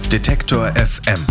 Detektor FM.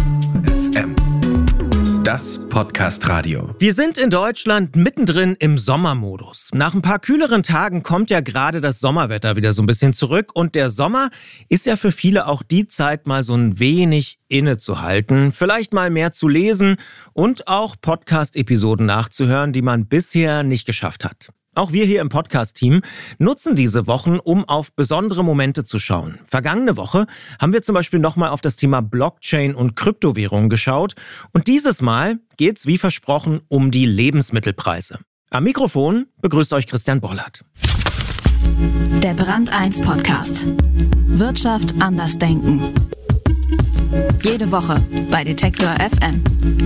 Das Podcast-Radio. Wir sind in Deutschland mittendrin im Sommermodus. Nach ein paar kühleren Tagen kommt ja gerade das Sommerwetter wieder so ein bisschen zurück. Und der Sommer ist ja für viele auch die Zeit, mal so ein wenig innezuhalten, vielleicht mal mehr zu lesen und auch Podcast-Episoden nachzuhören, die man bisher nicht geschafft hat. Auch wir hier im Podcast-Team nutzen diese Wochen, um auf besondere Momente zu schauen. Vergangene Woche haben wir zum Beispiel nochmal auf das Thema Blockchain und Kryptowährungen geschaut. Und dieses Mal geht's wie versprochen um die Lebensmittelpreise. Am Mikrofon begrüßt euch Christian Bollert. Der Brand 1 Podcast. Wirtschaft anders denken. Jede Woche bei Detektor FM.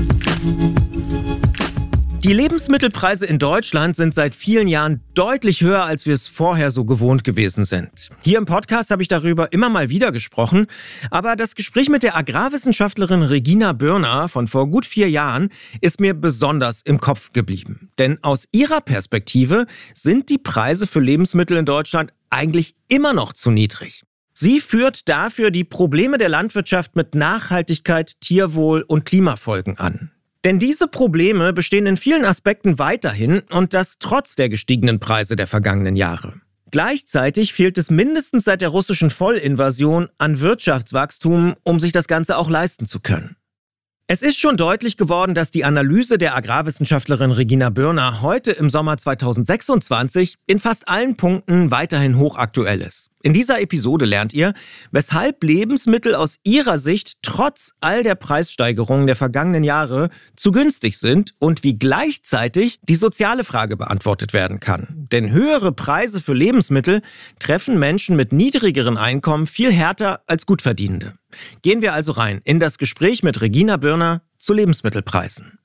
Die Lebensmittelpreise in Deutschland sind seit vielen Jahren deutlich höher, als wir es vorher so gewohnt gewesen sind. Hier im Podcast habe ich darüber immer mal wieder gesprochen, aber das Gespräch mit der Agrarwissenschaftlerin Regina Börner von vor gut 4 Jahren ist mir besonders im Kopf geblieben. Denn aus ihrer Perspektive sind die Preise für Lebensmittel in Deutschland eigentlich immer noch zu niedrig. Sie führt dafür die Probleme der Landwirtschaft mit Nachhaltigkeit, Tierwohl und Klimafolgen an. Denn diese Probleme bestehen in vielen Aspekten weiterhin und das trotz der gestiegenen Preise der vergangenen Jahre. Gleichzeitig fehlt es mindestens seit der russischen Vollinvasion an Wirtschaftswachstum, um sich das Ganze auch leisten zu können. Es ist schon deutlich geworden, dass die Analyse der Agrarwissenschaftlerin Regina Börner heute im Sommer 2026 in fast allen Punkten weiterhin hochaktuell ist. In dieser Episode lernt ihr, weshalb Lebensmittel aus ihrer Sicht trotz all der Preissteigerungen der vergangenen Jahre zu günstig sind und wie gleichzeitig die soziale Frage beantwortet werden kann. Denn höhere Preise für Lebensmittel treffen Menschen mit niedrigeren Einkommen viel härter als Gutverdienende. Gehen wir also rein in das Gespräch mit Regina Börner zu Lebensmittelpreisen.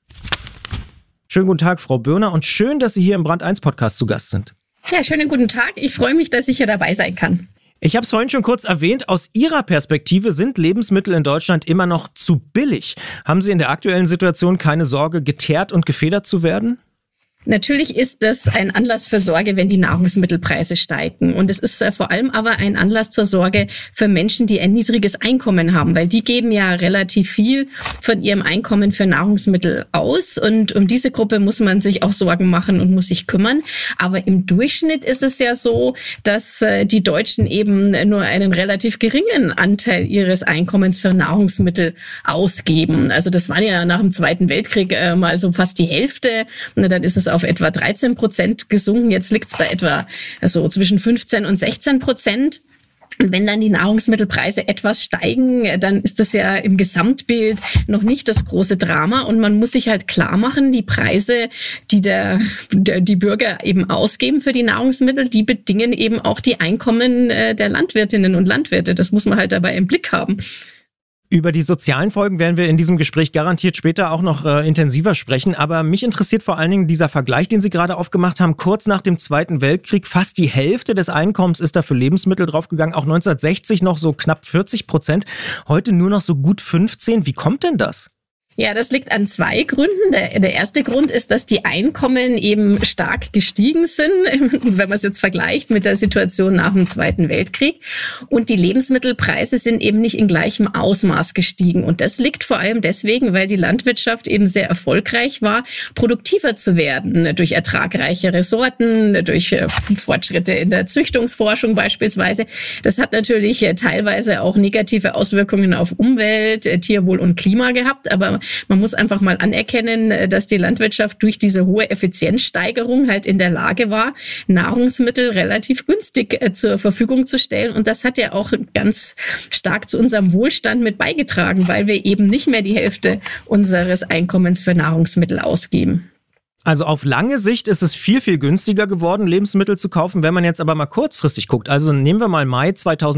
Schönen guten Tag, Frau Börner, und schön, dass Sie hier im Brand 1 Podcast zu Gast sind. Ja, schönen guten Tag. Ich freue mich, dass ich hier dabei sein kann. Ich habe es vorhin schon kurz erwähnt, aus Ihrer Perspektive sind Lebensmittel in Deutschland immer noch zu billig. Haben Sie in der aktuellen Situation keine Sorge, geteert und gefedert zu werden? Natürlich ist das ein Anlass für Sorge, wenn die Nahrungsmittelpreise steigen. Und es ist vor allem aber ein Anlass zur Sorge für Menschen, die ein niedriges Einkommen haben, weil die geben ja relativ viel von ihrem Einkommen für Nahrungsmittel aus. Und um diese Gruppe muss man sich auch Sorgen machen und muss sich kümmern. Aber im Durchschnitt ist es ja so, dass die Deutschen eben nur einen relativ geringen Anteil ihres Einkommens für Nahrungsmittel ausgeben. Also das war ja nach dem Zweiten Weltkrieg mal so fast die Hälfte. Und dann ist es auf etwa 13% gesunken. Jetzt liegt es bei etwa zwischen 15% und 16%. Und wenn dann die Nahrungsmittelpreise etwas steigen, dann ist das ja im Gesamtbild noch nicht das große Drama. Und man muss sich halt klar machen, die Preise, die die Bürger eben ausgeben für die Nahrungsmittel, die bedingen eben auch die Einkommen der Landwirtinnen und Landwirte. Das muss man halt dabei im Blick haben. Über die sozialen Folgen werden wir in diesem Gespräch garantiert später auch noch intensiver sprechen. Aber mich interessiert vor allen Dingen dieser Vergleich, den Sie gerade aufgemacht haben. Kurz nach dem Zweiten Weltkrieg, fast die Hälfte des Einkommens ist da für Lebensmittel draufgegangen. Auch 1960 noch so knapp 40%. Heute nur noch so gut 15%. Wie kommt denn das? Ja, das liegt an 2 Gründen. Der erste Grund ist, dass die Einkommen eben stark gestiegen sind, wenn man es jetzt vergleicht mit der Situation nach dem Zweiten Weltkrieg. Und die Lebensmittelpreise sind eben nicht in gleichem Ausmaß gestiegen. Und das liegt vor allem deswegen, weil die Landwirtschaft eben sehr erfolgreich war, produktiver zu werden durch ertragreichere Sorten, durch Fortschritte in der Züchtungsforschung beispielsweise. Das hat natürlich teilweise auch negative Auswirkungen auf Umwelt, Tierwohl und Klima gehabt, aber man muss einfach mal anerkennen, dass die Landwirtschaft durch diese hohe Effizienzsteigerung halt in der Lage war, Nahrungsmittel relativ günstig zur Verfügung zu stellen. Und das hat ja auch ganz stark zu unserem Wohlstand mit beigetragen, weil wir eben nicht mehr die Hälfte unseres Einkommens für Nahrungsmittel ausgeben. Also auf lange Sicht ist es viel, viel günstiger geworden, Lebensmittel zu kaufen. Wenn man jetzt aber mal kurzfristig guckt, also nehmen wir mal Mai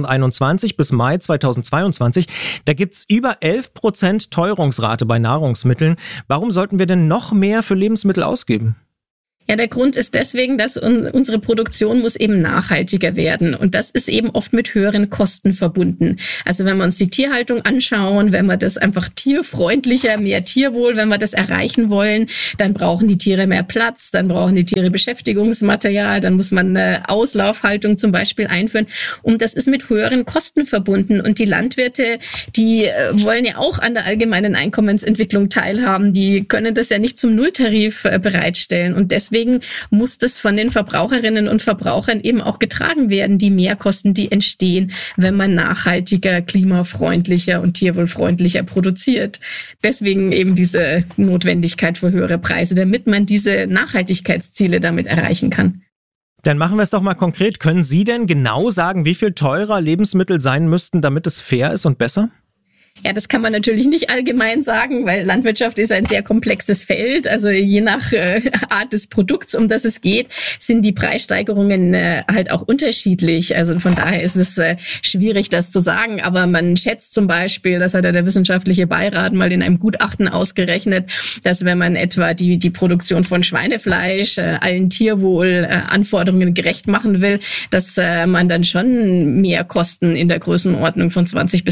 2021 bis Mai 2022, da gibt's über 11% Teuerungsrate bei Nahrungsmitteln. Warum sollten wir denn noch mehr für Lebensmittel ausgeben? Ja, der Grund ist deswegen, dass unsere Produktion muss eben nachhaltiger werden. Und das ist eben oft mit höheren Kosten verbunden. Also wenn wir uns die Tierhaltung anschauen, wenn wir das einfach tierfreundlicher, mehr Tierwohl, wenn wir das erreichen wollen, dann brauchen die Tiere mehr Platz, dann brauchen die Tiere Beschäftigungsmaterial, dann muss man eine Auslaufhaltung zum Beispiel einführen. Und das ist mit höheren Kosten verbunden. Und die Landwirte, die wollen ja auch an der allgemeinen Einkommensentwicklung teilhaben. Die können das ja nicht zum Nulltarif bereitstellen. Und deswegen muss das von den Verbraucherinnen und Verbrauchern eben auch getragen werden, die Mehrkosten, die entstehen, wenn man nachhaltiger, klimafreundlicher und tierwohlfreundlicher produziert. Deswegen eben diese Notwendigkeit für höhere Preise, damit man diese Nachhaltigkeitsziele damit erreichen kann. Dann machen wir es doch mal konkret. Können Sie denn genau sagen, wie viel teurer Lebensmittel sein müssten, damit es fair ist und besser? Ja, das kann man natürlich nicht allgemein sagen, weil Landwirtschaft ist ein sehr komplexes Feld. Also je nach Art des Produkts, um das es geht, sind die Preissteigerungen halt auch unterschiedlich. Also von daher ist es schwierig, das zu sagen. Aber man schätzt zum Beispiel, das hat ja der wissenschaftliche Beirat mal in einem Gutachten ausgerechnet, dass wenn man etwa die Produktion von Schweinefleisch allen Tierwohlanforderungen gerecht machen will, dass man dann schon mehr Kosten in der Größenordnung von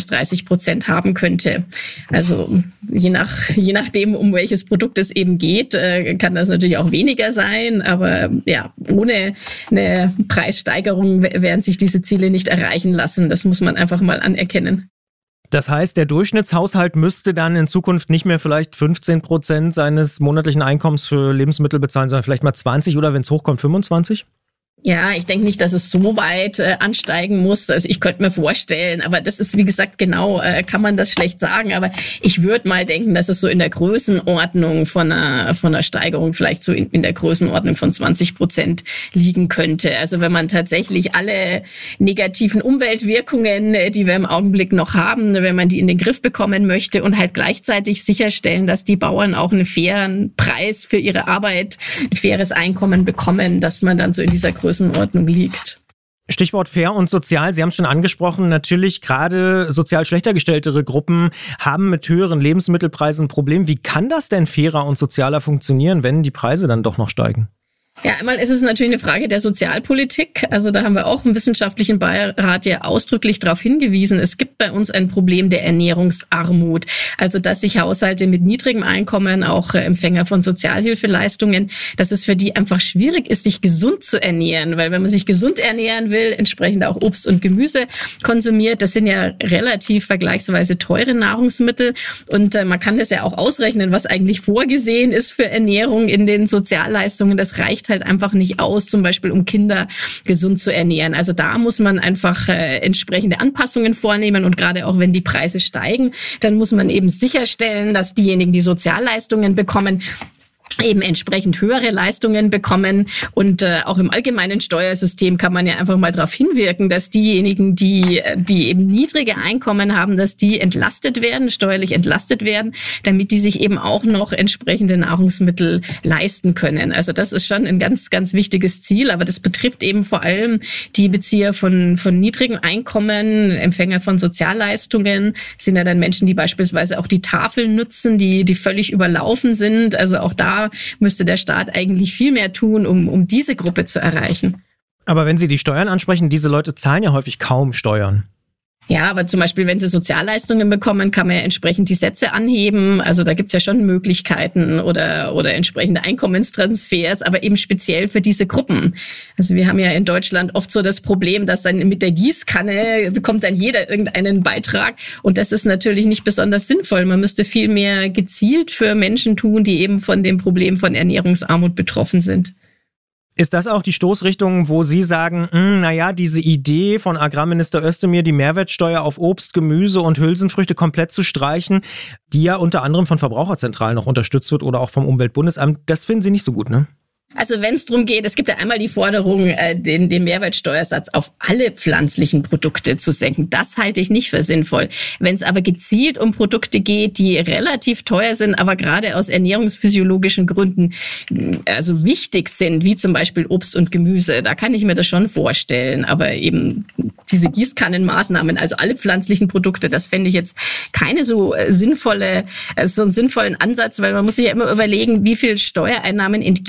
20-30% haben könnte. Also je nachdem, um welches Produkt es eben geht, kann das natürlich auch weniger sein. Aber ja, ohne eine Preissteigerung werden sich diese Ziele nicht erreichen lassen. Das muss man einfach mal anerkennen. Das heißt, der Durchschnittshaushalt müsste dann in Zukunft nicht mehr vielleicht 15% seines monatlichen Einkommens für Lebensmittel bezahlen, sondern vielleicht mal 20 oder wenn es hochkommt 25%? Ja, ich denke nicht, dass es so weit ansteigen muss. Also ich könnte mir vorstellen, aber das ist, wie gesagt, genau, kann man das schlecht sagen. Aber ich würde mal denken, dass es so in der Größenordnung von einer Steigerung vielleicht so in der Größenordnung von 20% liegen könnte. Also wenn man tatsächlich alle negativen Umweltwirkungen, die wir im Augenblick noch haben, wenn man die in den Griff bekommen möchte und halt gleichzeitig sicherstellen, dass die Bauern auch einen fairen Preis für ihre Arbeit, ein faires Einkommen bekommen, dass man dann so in dieser Größenordnung liegt. Stichwort fair und sozial, Sie haben es schon angesprochen, natürlich gerade sozial schlechter gestelltere Gruppen haben mit höheren Lebensmittelpreisen ein Problem. Wie kann das denn fairer und sozialer funktionieren, wenn die Preise dann doch noch steigen? Ja, einmal ist es natürlich eine Frage der Sozialpolitik. Also da haben wir auch im wissenschaftlichen Beirat ja ausdrücklich darauf hingewiesen, es gibt bei uns ein Problem der Ernährungsarmut. Also dass sich Haushalte mit niedrigem Einkommen, auch Empfänger von Sozialhilfeleistungen, dass es für die einfach schwierig ist, sich gesund zu ernähren. Weil wenn man sich gesund ernähren will, entsprechend auch Obst und Gemüse konsumiert, das sind ja relativ vergleichsweise teure Nahrungsmittel. Und man kann das ja auch ausrechnen, was eigentlich vorgesehen ist für Ernährung in den Sozialleistungen. Das reicht halt einfach nicht aus, zum Beispiel um Kinder gesund zu ernähren. Also da muss man einfach entsprechende Anpassungen vornehmen und gerade auch wenn die Preise steigen, dann muss man eben sicherstellen, dass diejenigen, die Sozialleistungen bekommen, eben entsprechend höhere Leistungen bekommen und auch im allgemeinen Steuersystem kann man ja einfach mal darauf hinwirken, dass diejenigen, die eben niedrige Einkommen haben, dass die entlastet werden, steuerlich entlastet werden, damit die sich eben auch noch entsprechende Nahrungsmittel leisten können. Also das ist schon ein ganz, ganz wichtiges Ziel, aber das betrifft eben vor allem die Bezieher von niedrigem Einkommen, Empfänger von Sozialleistungen, sind ja dann Menschen, die beispielsweise auch die Tafeln nutzen, die völlig überlaufen sind. Also auch da müsste der Staat eigentlich viel mehr tun, um diese Gruppe zu erreichen. Aber wenn Sie die Steuern ansprechen, diese Leute zahlen ja häufig kaum Steuern. Ja, aber zum Beispiel, wenn sie Sozialleistungen bekommen, kann man ja entsprechend die Sätze anheben. Also da gibt's ja schon Möglichkeiten oder entsprechende Einkommenstransfers, aber eben speziell für diese Gruppen. Also wir haben ja in Deutschland oft so das Problem, dass dann mit der Gießkanne bekommt dann jeder irgendeinen Beitrag. Und das ist natürlich nicht besonders sinnvoll. Man müsste viel mehr gezielt für Menschen tun, die eben von dem Problem von Ernährungsarmut betroffen sind. Ist das auch die Stoßrichtung, wo Sie sagen, diese Idee von Agrarminister Özdemir, die Mehrwertsteuer auf Obst, Gemüse und Hülsenfrüchte komplett zu streichen, die ja unter anderem von Verbraucherzentralen noch unterstützt wird oder auch vom Umweltbundesamt, das finden Sie nicht so gut, ne? Also wenn es darum geht, es gibt ja einmal die Forderung, den Mehrwertsteuersatz auf alle pflanzlichen Produkte zu senken. Das halte ich nicht für sinnvoll. Wenn es aber gezielt um Produkte geht, die relativ teuer sind, aber gerade aus ernährungsphysiologischen Gründen also wichtig sind, wie zum Beispiel Obst und Gemüse, da kann ich mir das schon vorstellen. Aber eben diese Gießkannenmaßnahmen, also alle pflanzlichen Produkte, das fände ich jetzt keine so einen sinnvollen Ansatz, weil man muss sich ja immer überlegen, wie viel Steuereinnahmen entgehen denn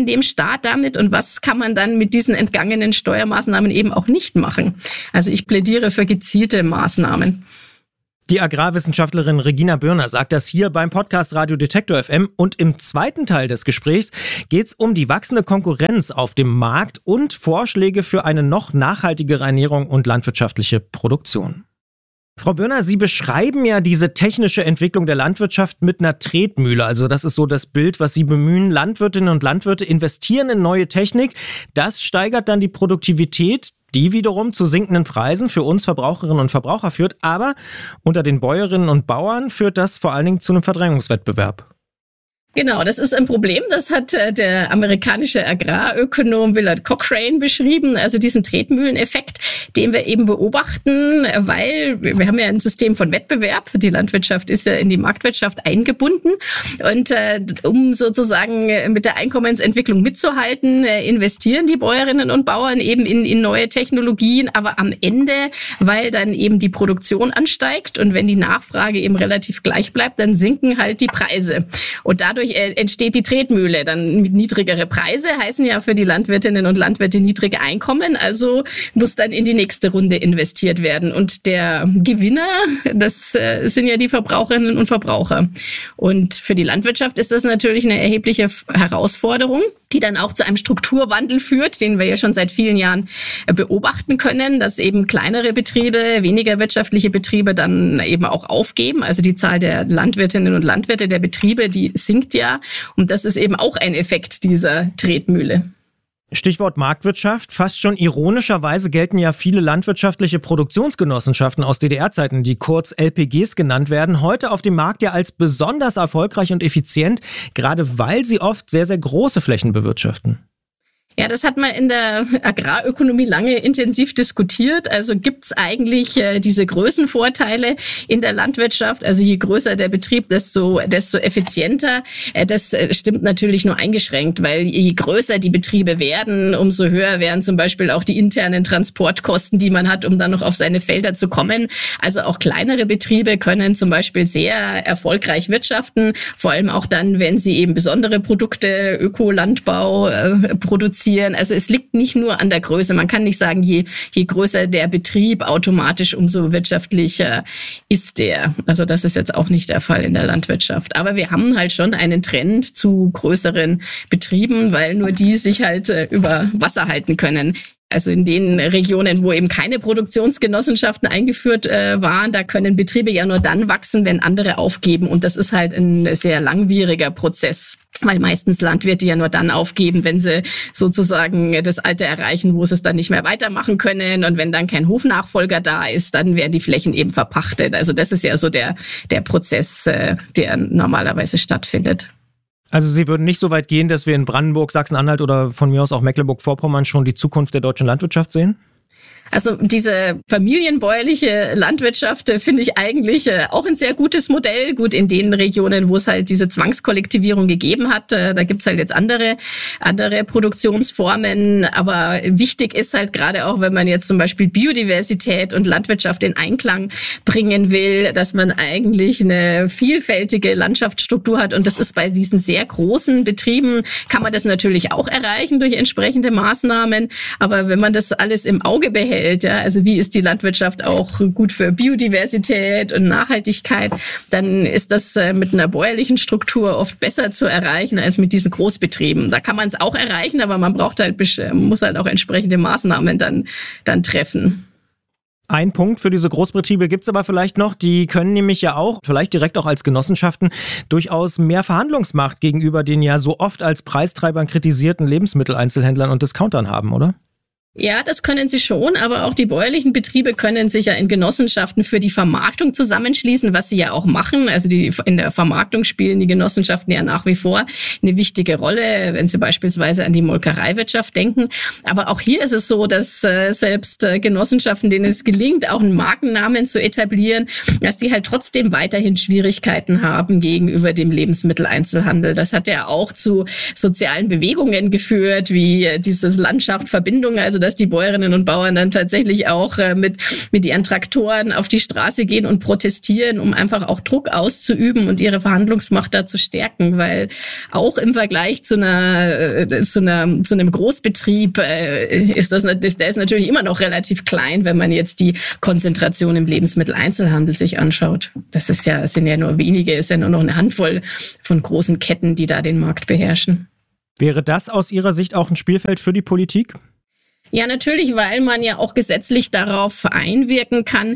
denn dem Staat damit und was kann man dann mit diesen entgangenen Steuermaßnahmen eben auch nicht machen? Also ich plädiere für gezielte Maßnahmen. Die Agrarwissenschaftlerin Regina Bürner sagt das hier beim Podcast Radio Detektor FM. Und im zweiten Teil des Gesprächs geht es um die wachsende Konkurrenz auf dem Markt und Vorschläge für eine noch nachhaltigere Ernährung und landwirtschaftliche Produktion. Frau Bürner, Sie beschreiben ja diese technische Entwicklung der Landwirtschaft mit einer Tretmühle. Also das ist so das Bild, was Sie bemühen. Landwirtinnen und Landwirte investieren in neue Technik. Das steigert dann die Produktivität, die wiederum zu sinkenden Preisen für uns Verbraucherinnen und Verbraucher führt. Aber unter den Bäuerinnen und Bauern führt das vor allen Dingen zu einem Verdrängungswettbewerb. Genau, das ist ein Problem. Das hat der amerikanische Agrarökonom Willard Cochrane beschrieben. Also diesen Tretmühleneffekt, den wir eben beobachten, weil wir haben ja ein System von Wettbewerb. Die Landwirtschaft ist ja in die Marktwirtschaft eingebunden. Und um sozusagen mit der Einkommensentwicklung mitzuhalten, investieren die Bäuerinnen und Bauern eben in neue Technologien. Aber am Ende, weil dann eben die Produktion ansteigt und wenn die Nachfrage eben relativ gleich bleibt, dann sinken halt die Preise. Und dadurch entsteht die Tretmühle. Dann mit niedrigere Preise heißen ja für die Landwirtinnen und Landwirte niedrige Einkommen. Also muss dann in die nächste Runde investiert werden. Und der Gewinner, das sind ja die Verbraucherinnen und Verbraucher. Und für die Landwirtschaft ist das natürlich eine erhebliche Herausforderung, die dann auch zu einem Strukturwandel führt, den wir ja schon seit vielen Jahren beobachten können, dass eben kleinere Betriebe, weniger wirtschaftliche Betriebe dann eben auch aufgeben. Also die Zahl der Landwirtinnen und Landwirte, der Betriebe, die sinkt ja. Und das ist eben auch ein Effekt dieser Tretmühle. Stichwort Marktwirtschaft. Fast schon ironischerweise gelten ja viele landwirtschaftliche Produktionsgenossenschaften aus DDR-Zeiten, die kurz LPGs genannt werden, heute auf dem Markt ja als besonders erfolgreich und effizient, gerade weil sie oft sehr, sehr große Flächen bewirtschaften. Ja, das hat man in der Agrarökonomie lange intensiv diskutiert. Also gibt's eigentlich diese Größenvorteile in der Landwirtschaft? Also je größer der Betrieb, desto effizienter. Das stimmt natürlich nur eingeschränkt, weil je größer die Betriebe werden, umso höher werden zum Beispiel auch die internen Transportkosten, die man hat, um dann noch auf seine Felder zu kommen. Also auch kleinere Betriebe können zum Beispiel sehr erfolgreich wirtschaften, vor allem auch dann, wenn sie eben besondere Produkte, Ökolandbau produzieren. Also es liegt nicht nur an der Größe. Man kann nicht sagen, je größer der Betrieb, automatisch umso wirtschaftlicher ist der. Also das ist jetzt auch nicht der Fall in der Landwirtschaft. Aber wir haben halt schon einen Trend zu größeren Betrieben, weil nur die sich halt über Wasser halten können. Also in den Regionen, wo eben keine Produktionsgenossenschaften eingeführt waren, da können Betriebe ja nur dann wachsen, wenn andere aufgeben. Und das ist halt ein sehr langwieriger Prozess, weil meistens Landwirte ja nur dann aufgeben, wenn sie sozusagen das Alter erreichen, wo sie es dann nicht mehr weitermachen können. Und wenn dann kein Hofnachfolger da ist, dann werden die Flächen eben verpachtet. Also das ist ja so der Prozess, der normalerweise stattfindet. Also Sie würden nicht so weit gehen, dass wir in Brandenburg, Sachsen-Anhalt oder von mir aus auch Mecklenburg-Vorpommern schon die Zukunft der deutschen Landwirtschaft sehen? Also diese familienbäuerliche Landwirtschaft finde ich eigentlich auch ein sehr gutes Modell. Gut, in den Regionen, wo es halt diese Zwangskollektivierung gegeben hat, da gibt's halt jetzt andere Produktionsformen. Aber wichtig ist halt gerade auch, wenn man jetzt zum Beispiel Biodiversität und Landwirtschaft in Einklang bringen will, dass man eigentlich eine vielfältige Landschaftsstruktur hat. Und das ist bei diesen sehr großen Betrieben, kann man das natürlich auch erreichen durch entsprechende Maßnahmen. Aber wenn man das alles im Auge behält, ja, also wie ist die Landwirtschaft auch gut für Biodiversität und Nachhaltigkeit, dann ist das mit einer bäuerlichen Struktur oft besser zu erreichen als mit diesen Großbetrieben. Da kann man es auch erreichen, aber man muss halt auch entsprechende Maßnahmen dann treffen. Ein Punkt für diese Großbetriebe gibt's aber vielleicht noch, die können nämlich ja auch, vielleicht direkt auch als Genossenschaften, durchaus mehr Verhandlungsmacht gegenüber den ja so oft als Preistreibern kritisierten Lebensmitteleinzelhändlern und Discountern haben, oder? Ja, das können sie schon, aber auch die bäuerlichen Betriebe können sich ja in Genossenschaften für die Vermarktung zusammenschließen, was sie ja auch machen. Also in der Vermarktung spielen die Genossenschaften ja nach wie vor eine wichtige Rolle, wenn sie beispielsweise an die Molkereiwirtschaft denken. Aber auch hier ist es so, dass selbst Genossenschaften, denen es gelingt, auch einen Markennamen zu etablieren, dass die halt trotzdem weiterhin Schwierigkeiten haben gegenüber dem Lebensmitteleinzelhandel. Das hat ja auch zu sozialen Bewegungen geführt, wie dieses Landschaft Verbindung, also dass die Bäuerinnen und Bauern dann tatsächlich auch mit ihren Traktoren auf die Straße gehen und protestieren, um einfach auch Druck auszuüben und ihre Verhandlungsmacht da zu stärken, weil auch im Vergleich zu einem Großbetrieb ist natürlich immer noch relativ klein, wenn man jetzt die Konzentration im Lebensmitteleinzelhandel sich anschaut. Es sind ja nur wenige, ist ja nur noch eine Handvoll von großen Ketten, die da den Markt beherrschen. Wäre das aus Ihrer Sicht auch ein Spielfeld für die Politik? Ja, natürlich, weil man ja auch gesetzlich darauf einwirken kann,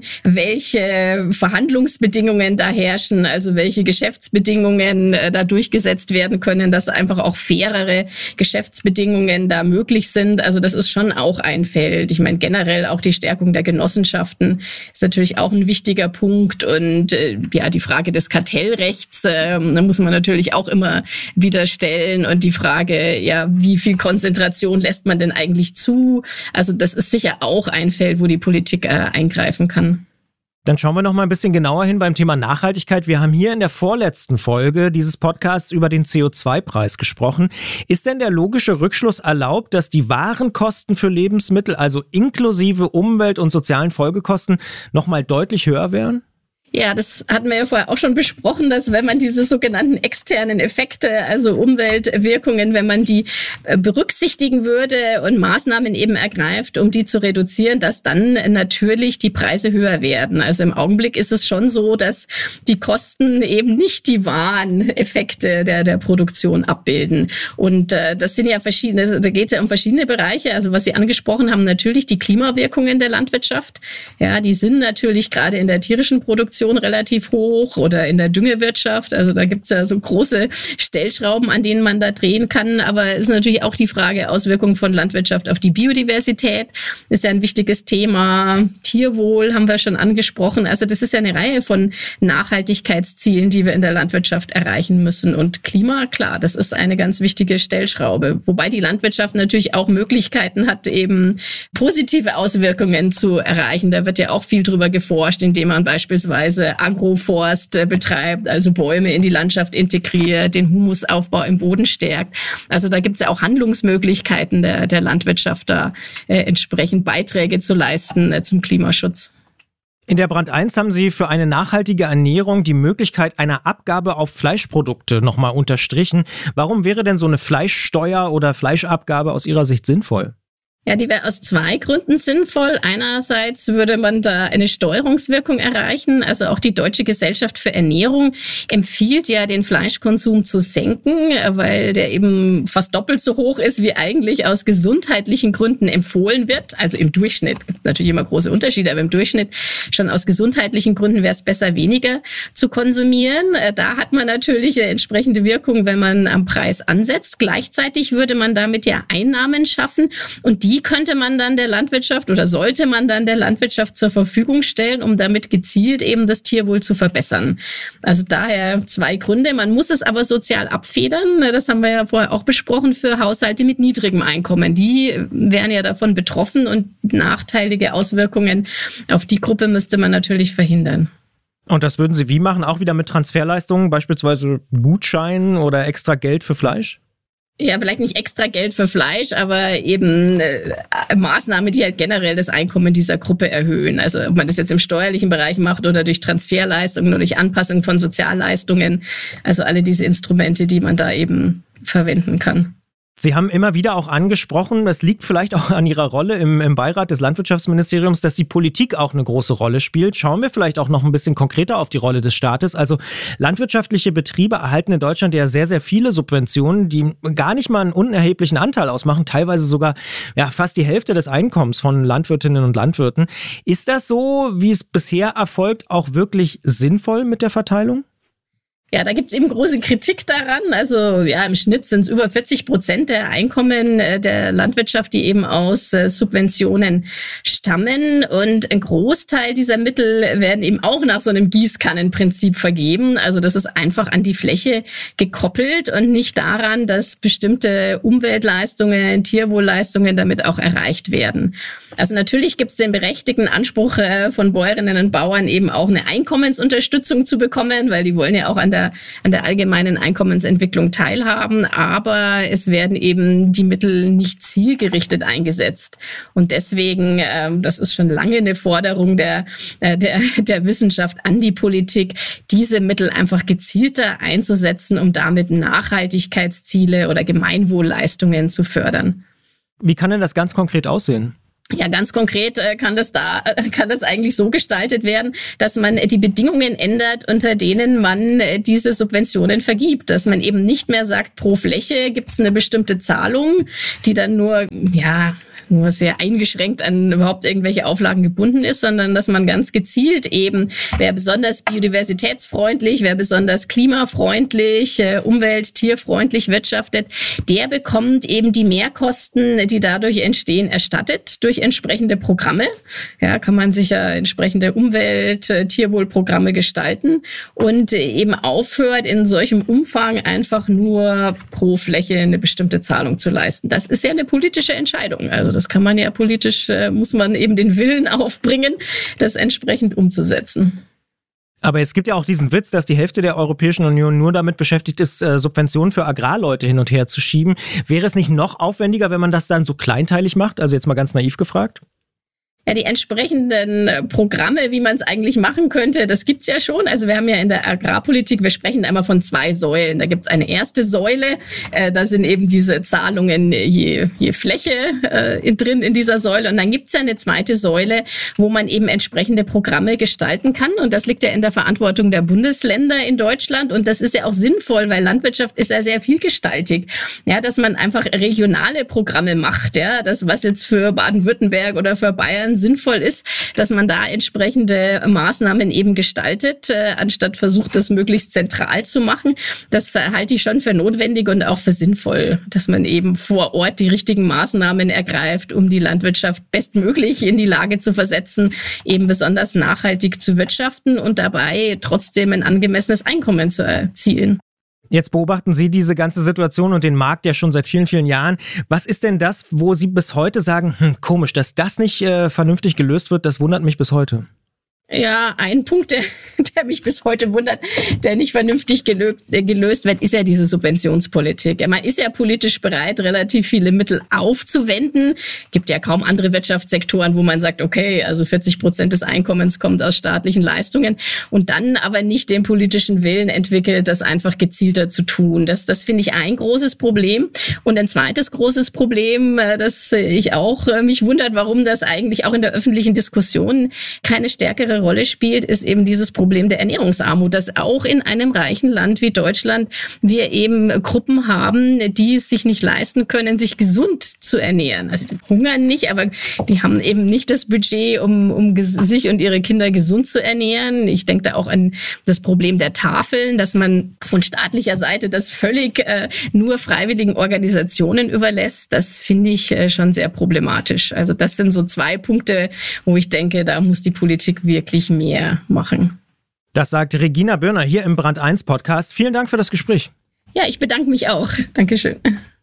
welche Verhandlungsbedingungen da herrschen, also welche Geschäftsbedingungen da durchgesetzt werden können, dass einfach auch fairere Geschäftsbedingungen da möglich sind. Also das ist schon auch ein Feld. Ich meine, generell auch die Stärkung der Genossenschaften ist natürlich auch ein wichtiger Punkt. Und die Frage des Kartellrechts, da muss man natürlich auch immer wieder stellen. Und die Frage, ja, wie viel Konzentration lässt man denn eigentlich zu? Also das ist sicher auch ein Feld, wo die Politik eingreifen kann. Dann schauen wir noch mal ein bisschen genauer hin beim Thema Nachhaltigkeit. Wir haben hier in der vorletzten Folge dieses Podcasts über den CO2-Preis gesprochen. Ist denn der logische Rückschluss erlaubt, dass die Warenkosten für Lebensmittel, also inklusive Umwelt- und sozialen Folgekosten, noch mal deutlich höher wären? Ja, das hatten wir ja vorher auch schon besprochen, dass wenn man diese sogenannten externen Effekte, also Umweltwirkungen, wenn man die berücksichtigen würde und Maßnahmen eben ergreift, um die zu reduzieren, dass dann natürlich die Preise höher werden. Also im Augenblick ist es schon so, dass die Kosten eben nicht die wahren Effekte der Produktion abbilden. Und das sind ja verschiedene, da geht es ja um verschiedene Bereiche. Also was Sie angesprochen haben, natürlich die Klimawirkungen der Landwirtschaft. Ja, die sind natürlich gerade in der tierischen Produktion relativ hoch oder in der Düngewirtschaft. Also da gibt's ja so große Stellschrauben, an denen man da drehen kann. Aber es ist natürlich auch die Frage Auswirkungen von Landwirtschaft auf die Biodiversität. Ist ja ein wichtiges Thema. Tierwohl haben wir schon angesprochen. Also das ist ja eine Reihe von Nachhaltigkeitszielen, die wir in der Landwirtschaft erreichen müssen. Und Klima, klar, das ist eine ganz wichtige Stellschraube. Wobei die Landwirtschaft natürlich auch Möglichkeiten hat, eben positive Auswirkungen zu erreichen. Da wird ja auch viel drüber geforscht, indem man beispielsweise Agroforst betreibt, also Bäume in die Landschaft integriert, den Humusaufbau im Boden stärkt. Also da gibt es ja auch Handlungsmöglichkeiten der Landwirtschaft, da entsprechend Beiträge zu leisten zum Klimaschutz. In der Brand 1 haben Sie für eine nachhaltige Ernährung die Möglichkeit einer Abgabe auf Fleischprodukte nochmal unterstrichen. Warum wäre denn so eine Fleischsteuer oder Fleischabgabe aus Ihrer Sicht sinnvoll? Ja, die wäre aus zwei Gründen sinnvoll. Einerseits würde man da eine Steuerungswirkung erreichen. Also auch die Deutsche Gesellschaft für Ernährung empfiehlt ja, den Fleischkonsum zu senken, weil der eben fast doppelt so hoch ist, wie eigentlich aus gesundheitlichen Gründen empfohlen wird. Also im Durchschnitt, gibt natürlich immer große Unterschiede, aber im Durchschnitt schon aus gesundheitlichen Gründen wäre es besser, weniger zu konsumieren. Da hat man natürlich eine entsprechende Wirkung, wenn man am Preis ansetzt. Gleichzeitig würde man damit ja Einnahmen schaffen und die könnte man dann der Landwirtschaft oder sollte man dann der Landwirtschaft zur Verfügung stellen, um damit gezielt eben das Tierwohl zu verbessern. Also daher zwei Gründe. Man muss es aber sozial abfedern. Das haben wir ja vorher auch besprochen für Haushalte mit niedrigem Einkommen. Die wären ja davon betroffen und nachteilige Auswirkungen auf die Gruppe müsste man natürlich verhindern. Und das würden Sie wie machen? Auch wieder mit Transferleistungen, beispielsweise Gutscheinen oder extra Geld für Fleisch? Ja, vielleicht nicht extra Geld für Fleisch, aber eben Maßnahmen, die halt generell das Einkommen dieser Gruppe erhöhen. Also ob man das jetzt im steuerlichen Bereich macht oder durch Transferleistungen oder durch Anpassung von Sozialleistungen. Also alle diese Instrumente, die man da eben verwenden kann. Sie haben immer wieder auch angesprochen, das liegt vielleicht auch an Ihrer Rolle im Beirat des Landwirtschaftsministeriums, dass die Politik auch eine große Rolle spielt. Schauen wir vielleicht auch noch ein bisschen konkreter auf die Rolle des Staates. Also landwirtschaftliche Betriebe erhalten in Deutschland ja sehr, sehr viele Subventionen, die gar nicht mal einen unerheblichen Anteil ausmachen, teilweise sogar fast die Hälfte des Einkommens von Landwirtinnen und Landwirten. Ist das so, wie es bisher erfolgt, auch wirklich sinnvoll mit der Verteilung? Ja, da gibt's eben große Kritik daran. Also ja, im Schnitt sind es über 40% der Einkommen der Landwirtschaft, die eben aus Subventionen stammen. Und ein Großteil dieser Mittel werden eben auch nach so einem Gießkannenprinzip vergeben. Also das ist einfach an die Fläche gekoppelt und nicht daran, dass bestimmte Umweltleistungen, Tierwohlleistungen damit auch erreicht werden. Also natürlich gibt's den berechtigten Anspruch von Bäuerinnen und Bauern eben auch eine Einkommensunterstützung zu bekommen, weil die wollen ja auch an der allgemeinen Einkommensentwicklung teilhaben, aber es werden eben die Mittel nicht zielgerichtet eingesetzt. Und deswegen, das ist schon lange eine Forderung der Wissenschaft an die Politik, diese Mittel einfach gezielter einzusetzen, um damit Nachhaltigkeitsziele oder Gemeinwohlleistungen zu fördern. Wie kann denn das ganz konkret aussehen? Ja, ganz konkret kann das eigentlich so gestaltet werden, dass man die Bedingungen ändert, unter denen man diese Subventionen vergibt. Dass man eben nicht mehr sagt, pro Fläche gibt es eine bestimmte Zahlung, die dann nur sehr eingeschränkt an überhaupt irgendwelche Auflagen gebunden ist, sondern dass man ganz gezielt eben, wer besonders biodiversitätsfreundlich, wer besonders klimafreundlich, umwelt-, tierfreundlich wirtschaftet, der bekommt eben die Mehrkosten, die dadurch entstehen, erstattet durch entsprechende Programme. Ja, kann man sich ja entsprechende Umwelt-, Tierwohlprogramme gestalten und eben aufhört, in solchem Umfang einfach nur pro Fläche eine bestimmte Zahlung zu leisten. Das ist ja eine politische Entscheidung. Also das kann man ja politisch, muss man eben den Willen aufbringen, das entsprechend umzusetzen. Aber es gibt ja auch diesen Witz, dass die Hälfte der Europäischen Union nur damit beschäftigt ist, Subventionen für Agrarleute hin und her zu schieben. Wäre es nicht noch aufwendiger, wenn man das dann so kleinteilig macht? Also jetzt mal ganz naiv gefragt. Ja, die entsprechenden Programme, wie man es eigentlich machen könnte, das gibt's ja schon. Also wir haben ja in der Agrarpolitik, wir sprechen einmal von 2 Säulen. Da gibt's eine erste Säule, da sind eben diese Zahlungen je Fläche drin in dieser Säule. Und dann gibt's ja eine zweite Säule, wo man eben entsprechende Programme gestalten kann. Und das liegt ja in der Verantwortung der Bundesländer in Deutschland. Und das ist ja auch sinnvoll, weil Landwirtschaft ist ja sehr vielgestaltig. Ja, dass man einfach regionale Programme macht. Ja, das, was jetzt für Baden-Württemberg oder für Bayern sinnvoll ist, dass man da entsprechende Maßnahmen eben gestaltet, anstatt versucht, das möglichst zentral zu machen. Das halte ich schon für notwendig und auch für sinnvoll, dass man eben vor Ort die richtigen Maßnahmen ergreift, um die Landwirtschaft bestmöglich in die Lage zu versetzen, eben besonders nachhaltig zu wirtschaften und dabei trotzdem ein angemessenes Einkommen zu erzielen. Jetzt beobachten Sie diese ganze Situation und den Markt ja schon seit vielen, vielen Jahren. Was ist denn das, wo Sie bis heute sagen, komisch, dass das nicht vernünftig gelöst wird, das wundert mich bis heute? Ja, ein Punkt, der mich bis heute wundert, der nicht vernünftig gelöst wird, ist ja diese Subventionspolitik. Ja, man ist ja politisch bereit, relativ viele Mittel aufzuwenden. Gibt ja kaum andere Wirtschaftssektoren, wo man sagt, okay, also 40% des Einkommens kommt aus staatlichen Leistungen und dann aber nicht den politischen Willen entwickelt, das einfach gezielter zu tun. Das finde ich ein großes Problem. Und ein zweites großes Problem, das ich auch mich wundert, warum das eigentlich auch in der öffentlichen Diskussion keine stärkere Rolle spielt, ist eben dieses Problem der Ernährungsarmut, dass auch in einem reichen Land wie Deutschland wir eben Gruppen haben, die es sich nicht leisten können, sich gesund zu ernähren. Also die hungern nicht, aber die haben eben nicht das Budget, um sich und ihre Kinder gesund zu ernähren. Ich denke da auch an das Problem der Tafeln, dass man von staatlicher Seite das völlig nur freiwilligen Organisationen überlässt. Das finde ich schon sehr problematisch. Also das sind so 2 Punkte, wo ich denke, da muss die Politik wirklich mehr machen. Das sagt Regina Börner hier im Brand 1 Podcast. Vielen Dank für das Gespräch. Ja, ich bedanke mich auch. Dankeschön.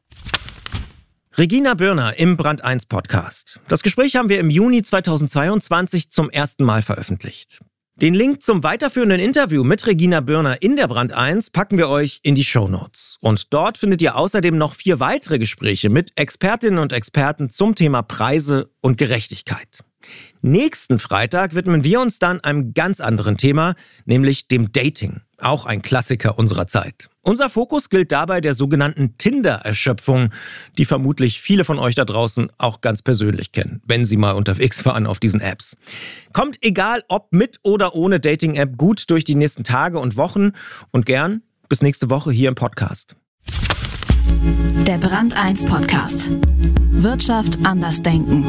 Regina Börner im Brand 1 Podcast. Das Gespräch haben wir im Juni 2022 zum ersten Mal veröffentlicht. Den Link zum weiterführenden Interview mit Regina Börner in der Brand 1 packen wir euch in die Shownotes. Und dort findet ihr außerdem noch 4 weitere Gespräche mit Expertinnen und Experten zum Thema Preise und Gerechtigkeit. Nächsten Freitag widmen wir uns dann einem ganz anderen Thema, nämlich dem Dating. Auch ein Klassiker unserer Zeit. Unser Fokus gilt dabei der sogenannten Tinder-Erschöpfung, die vermutlich viele von euch da draußen auch ganz persönlich kennen, wenn sie mal unterwegs waren auf diesen Apps. Kommt egal ob mit oder ohne Dating-App gut durch die nächsten Tage und Wochen und gern bis nächste Woche hier im Podcast. Der Brand 1 Podcast. Wirtschaft anders denken.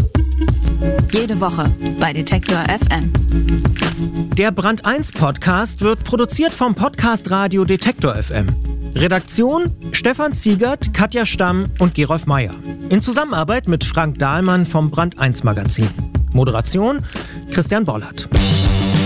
Jede Woche bei Detektor FM. Der Brand 1 Podcast wird produziert vom Podcast Radio Detektor FM. Redaktion Stefan Ziegert, Katja Stamm und Gerolf Meyer. In Zusammenarbeit mit Frank Dahlmann vom Brand 1 Magazin. Moderation Christian Bollert.